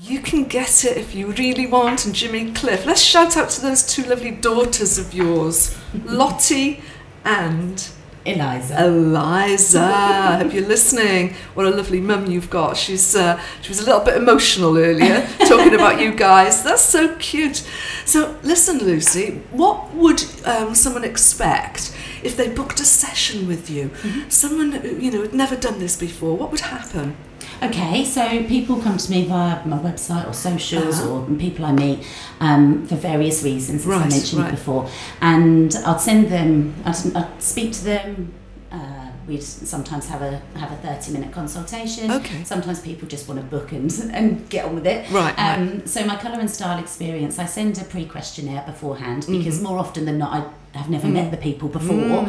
you can get it if you really want. And Jimmy Cliff, let's shout out to those two lovely daughters of yours, Lottie and Eliza. I hope you're listening. What a lovely mum you've got. She was a little bit emotional earlier talking about you guys. That's so cute. So listen, Lucy, what would someone expect if they booked a session with you? Mm-hmm. Someone who had never done this before. What would happen? Okay, so people come to me via my website or socials or people I meet for various reasons, as I mentioned before. And I'd send them, I'd speak to them. We'd sometimes have a 30-minute consultation. Okay. Sometimes people just want to book and get on with it. Right. So my colour and style experience, I send a pre-questionnaire beforehand because more often than not I have never met the people before.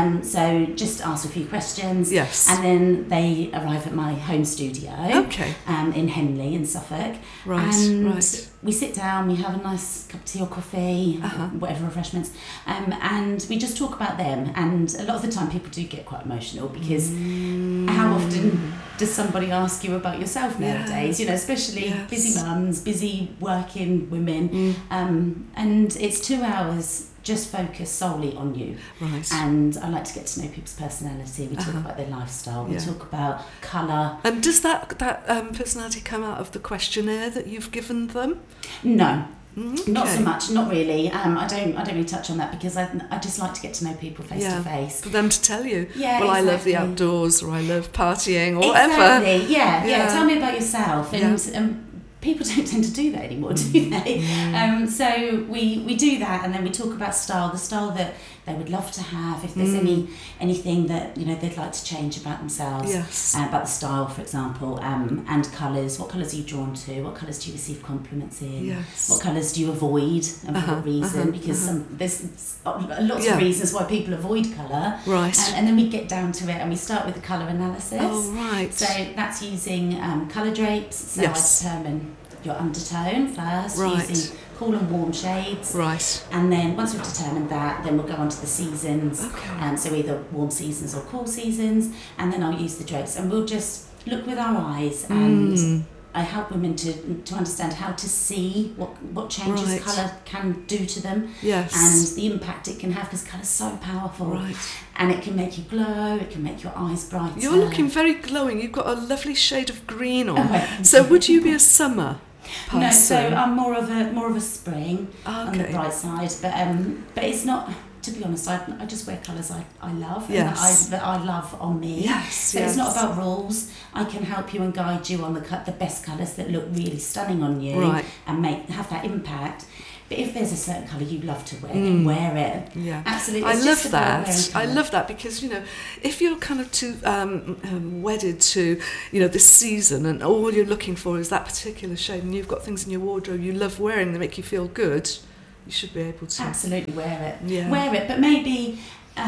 So just ask a few questions. Yes. And then they arrive at my home studio. Okay. In Henley in Suffolk. Right. And Right. we sit down, we have a nice cup of tea or coffee, whatever refreshments, and we just talk about them. And a lot of the time people do get quite emotional because how often does somebody ask you about yourself nowadays? Especially busy mums, busy working women, and it's 2 hours just focus solely on you. Right. And I like to get to know people's personality. We talk about their lifestyle. We talk about colour. And does that personality come out of the questionnaire that you've given them? No. Okay. Not so much, not really. I don't really touch on that because I just like to get to know people face to face. For them to tell you, Yeah, well, exactly. I love the outdoors, or I love partying, or whatever. Exactly. Yeah. Tell me about yourself. And people don't tend to do that anymore, do they? So we do that, and then we talk about style, the style that they would love to have, if there's anything that they'd like to change about themselves. Yes. About the style, for example, and colours. What colours are you drawn to? What colours do you receive compliments in? Yes. What colours do you avoid, and for what reason? Because there's lots of reasons why people avoid colour. Right. And then we get down to it, and we start with the colour analysis. Oh, right. So that's using colour drapes. So Yes. I determine your undertone first, Right. using cool and warm shades. Right. And then once we've determined that, then we'll go on to the seasons. Okay. So either warm seasons or cool seasons. And then I'll use the drapes, and we'll just look with our eyes, and I help women to understand how to see what changes Right. colour can do to them. Yes. And the impact it can have, because colour's so powerful. Right. And it can make you glow, it can make your eyes brighter. You're looking very glowing. You've got a lovely shade of green on. Oh, So would you be a summer person? No, so I'm more of a spring on the Okay. bright side, but it's not. To be honest, I just wear colours I love Yes. and that I love on me. Yes, So it's not yes. about rules. I can help you and guide you on the best colours that look really stunning on you Right. and have that impact. But if there's a certain colour you love to wear, then wear it. Yeah, Absolutely. I It's love just about wearing that. I colour. love that because if you're kind of too wedded to this season, and all you're looking for is that particular shade, and you've got things in your wardrobe you love wearing that make you feel good, you should be able to. Absolutely wear it. Yeah. Wear it, but maybe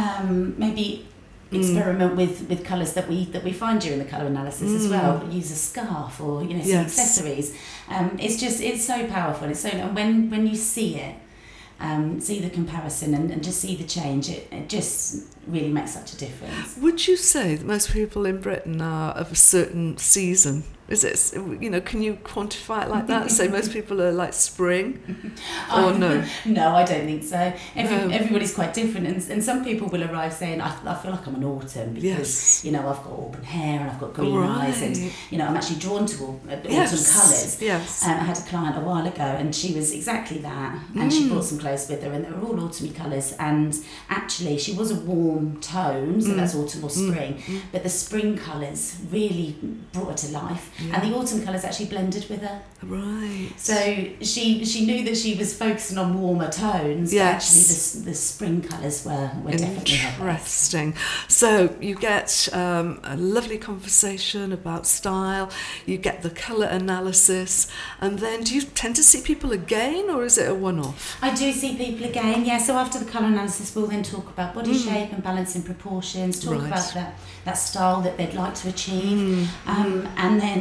experiment with colours that we find during the colour analysis as well. Use a scarf or some Yes. accessories. It's so powerful. And when you see it, see the comparison and just see the change, it just really makes such a difference. Would you say that most people in Britain are of a certain season? Is it, can you quantify it like that? Say most people are like spring, or no? No, I don't think so. Everybody's quite different, and some people will arrive saying, I feel like I'm an autumn because, Yes. I've got auburn hair and I've got green Right. eyes, and, I'm actually drawn to autumn Yes. colours. Yes. I had a client a while ago, and she was exactly that, and she brought some clothes with her, and they were all autumny colours, and actually she was a warm tone, so that's autumn or spring, but the spring colours really brought her to life. Yeah. And the autumn colours actually blended with her. Right. So she knew that she was focusing on warmer tones, Yes. but actually the spring colours were definitely her best. Interesting. So you get a lovely conversation about style, you get the colour analysis, and then do you tend to see people again, or is it a one-off? I do see people again, yeah. So after the colour analysis, we'll then talk about body shape and balance in proportions, talk Right. about that style that they'd like to achieve, and then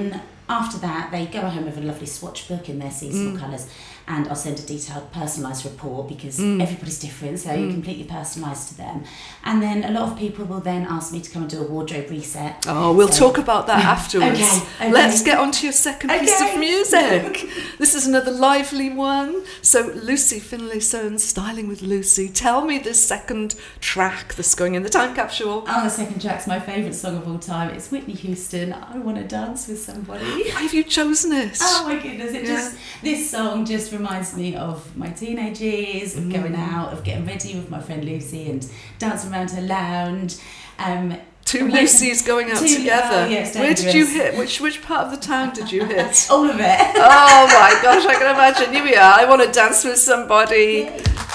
after that, they go home with a lovely swatch book in their seasonal colours, and I'll send a detailed personalised report because everybody's different, so completely personalised to them. And then a lot of people will then ask me to come and do a wardrobe reset. Oh, we'll talk about that afterwards. Okay. Let's get on to your second piece of music. This is another lively one. So Lucy Finlayson, Styling with Lucy. Tell me the second track that's going in the time capsule. Oh, the second track's my favourite song of all time. It's Whitney Houston, I Wanna Dance with Somebody. Why have you chosen it? Oh my goodness, this song just reminds me of my teenage years, of going out, of getting ready with my friend Lucy and dancing around her lounge. Two Lucys going out together. Where did you hit? Which part of the town did you hit? All of it. Oh my gosh, I can imagine. Here we are. I want to dance with somebody. Yay.